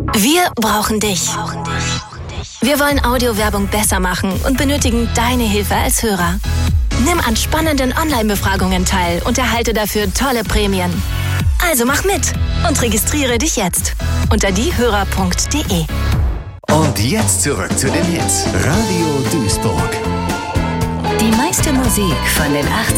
Wir brauchen dich. Wir wollen Audiowerbung besser machen und benötigen deine Hilfe als Hörer. Nimm an spannenden Online-Befragungen teil und erhalte dafür tolle Prämien. Also mach mit und registriere dich jetzt unter diehörer.de. Und jetzt zurück zu den Hits. Radio Duisburg. Die meiste Musik von den 80